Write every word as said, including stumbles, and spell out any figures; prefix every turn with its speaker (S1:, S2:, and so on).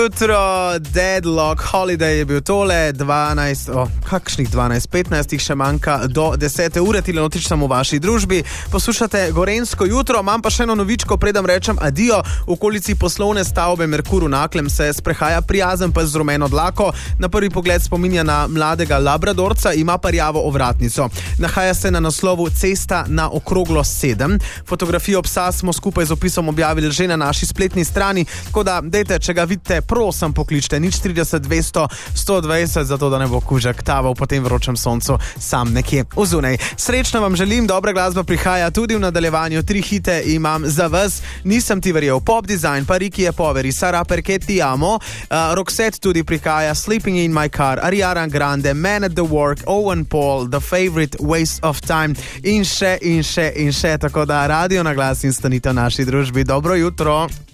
S1: Jutro, Deadlock Holiday je bil tole, dvanajst, oh, kakšnih dvanajst, petnajst jih še manjka do desete ure, tile notič sem v vaši družbi. Poslušate Gorenjsko jutro, imam pa še eno novičko, predem rečem adijo. V okolici poslovne stavbe Merkur v Naklem se sprehaja prijazen pes z rumeno dlako. Na prvi pogled spominja na mladega labradorca, ima pa rjavo ovratnico. Nahaja se na naslovu Cesta na okroglo sedem. Fotografijo psa smo skupaj z opisom objavili že na naši spletni strani, tako da dejte, če ga vidite, prosim pokličte nič trideset dvesto sto dvajset, zato da ne bo kužek taval po tem vročem soncu sam nekje vzunaj. Srečno vam želim, dobra glasba prihaja tudi v nadaljevanju, tri hite imam za vas. Nisem ti verjel, Pop Design, Pariki je poveri, Sara Perché ti amo, uh, Roxette tudi prihaja, Sleeping in my car, Ariana Grande, Man at the Work, Owen Paul, The Favorite, Waste of Time in še in še in še, tako da radio na glas in stanite v naši družbi. Dobro jutro.